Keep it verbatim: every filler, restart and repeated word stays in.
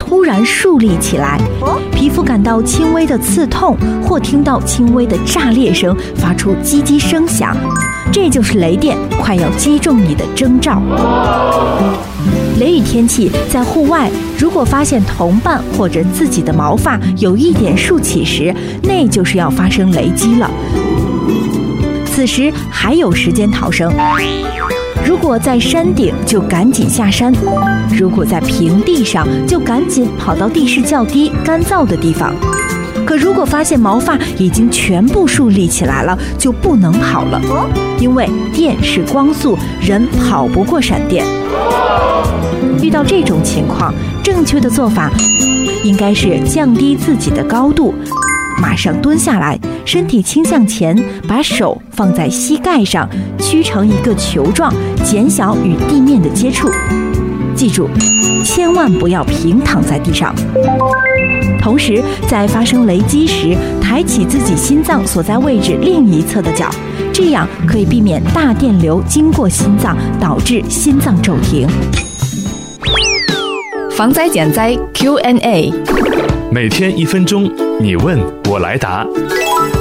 突然竖立起来，皮肤感到轻微的刺痛，或听到轻微的炸裂声，发出叽叽声响，这就是雷电快要击中你的征兆。雷雨天气，在户外，如果发现同伴或者自己的毛发有一点竖起时，那就是要发生雷击了。此时还有时间逃生。如果在山顶，就赶紧下山；如果在平地上，就赶紧跑到地势较低、干燥的地方。可如果发现毛发已经全部竖立起来了，就不能跑了，因为电是光速，人跑不过闪电。遇到这种情况，正确的做法应该是降低自己的高度，马上蹲下来，身体倾向前，把手放在膝盖上，曲成一个球状，减小与地面的接触。记住，千万不要平躺在地上。同时，在发生雷击时，抬起自己心脏所在位置另一侧的脚，这样可以避免大电流经过心脏，导致心脏骤停。 防灾减灾 Q and A， 每天一分钟，你问我来答。